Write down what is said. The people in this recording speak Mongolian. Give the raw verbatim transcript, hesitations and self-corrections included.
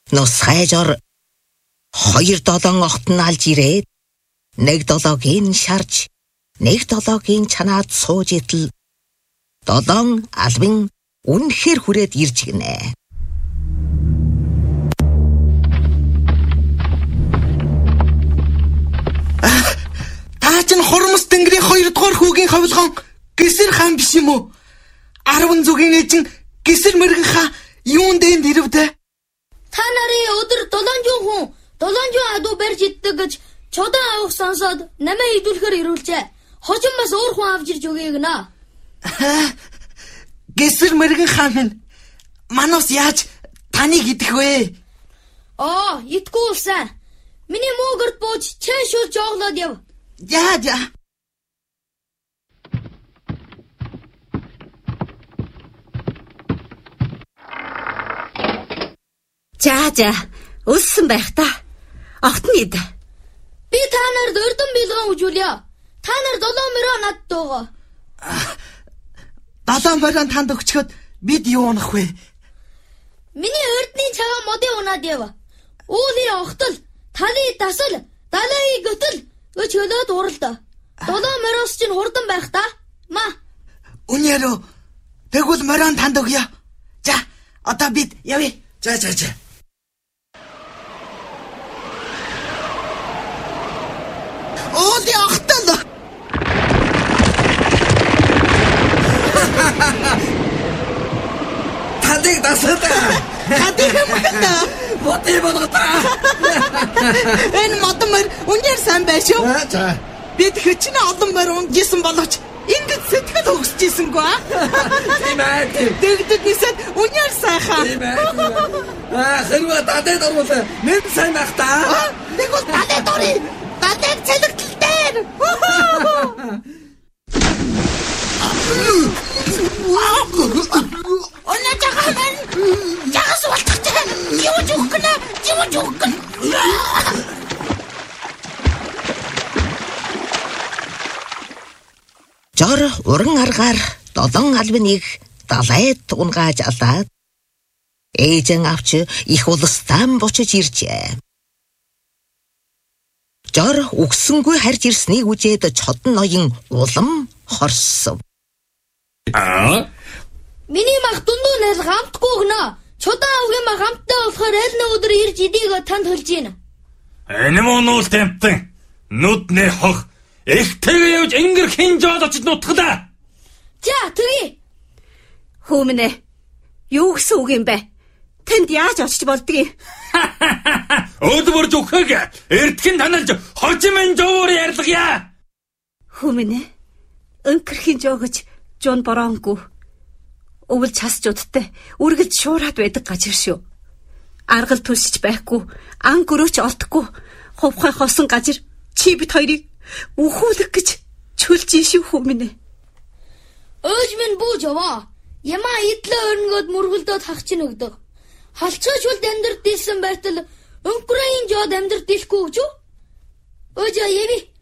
Нусгай жор хоёр долоон огт нь алж ирээд нэг долоогийн шарж нэг долоогийн чанаад сууж идэл долоон албан үнэхээр хүрээд ирж гинэ. Та чинь Хормос тэнгэрийн хоёрдугаар хүүгийн ховлгон Гисэр хаан биш юм уу? Арван зүгийн эжин Гисэр мэргэн хаа юунд энд ирвдэ? Та нарын өдөр долоонжин хүн долоонжин адуу барьж иддэг гэж чодон авах сонсоод намайг идүүлэхээр ирүүлжээ. Хожим бас өөр хүн авч ирж өгье гэнэ. Гисэр мэргэн хаан минь манус яаж таныг идэх вэ? Аа, идгүй улсан. Миний муугэрд бууж чэшүүл жооглоод яв. Яа яа. За за, өссөн байх та. Огт нь ид. Би та нарт өрдөн билгэн үжүүлье. Та нар долоон мөрөө над дуугаа. Долоон мөрөө танд өгчөхөд бид юу унах вэ? Миний өрдний цагаан модын унаад яв. Уулийн охтол, талын дасал, далайн göтөл өч хөлөөд уралд. Долоон мөрөөс чинь хурдан байх та. Ма. Үнээрөө тэгвэл мөрөө танд өгье. За, одоо бид явъя. За за за. Уулийн охтол. Тадыг дасалда. Тадыг мөхөндө. Боти болгота. Энэ модмор үнээр сайн байж шүү. За. Бид хэчнэ олон мөр унжсэн боловч ингэж сэтгэл өгсөжсөнгөө. Тийм ээ. Дэгдэд нисэд үнээр сайхан. Тийм ээ. Аа, хэрвээ тадыг дөрвөл нэг сайн байх та. Нэг бол тадыг дөрөе. Тадыг цэлэгтэл дээр. Оноо жахан. Жагас болчихсон. Юу жухгна? Юу жухгна? Жор уран аргаар долоон албаныг далайд унгааж алаад ээжэн авч их улстан бочиж иржээ. Жор үгсэнгүй харж ирснийг үжээд чодон ноён улам хорсов. Аа? Миний мах дундуу нэл гамтгүй гэнэ. Чодон авгийн мах гамттай болохоор аль нэг өдөр ирж идийг танд хөлж гинэ. Энэ мөнүүл тэмтэн нүдний хог ихтэйгээ явж ингэр хинж жоод очиж нутглаа. За тэгье. Хүмнэ. Юу гэсэн үг юм бэ? Тэнд яаж очиж болдгийг? Өдөрж өгөхөг эртхэн таналж хожимын жоор ярьлагя. Хүмнэ. Өнкөрхийн жоогч жон боронгүй. Өвөл час жудтай үргэлж шуураад байдаг гажир шүү. Аргал түлсэж байхгүй, ан гөрөөч олдохгүй, хувхай хосон гажир чи бит хоёрыг үхүүлэх гэж чүлж шүү хүмнэ. Өөж минь бууж аваа. Ямаа идлээ өрнгөд мөргөлдөөд хах чинь өгдөг. Халцаач бол амьдрал дийлсэн байтал өнкөрийн жоод амьдрал дийлэхгүй гэж юу? Өөж яви.